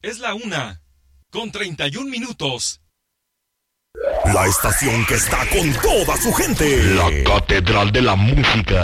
Es la 1:31. La estación que está con toda su gente. La Catedral de la Música.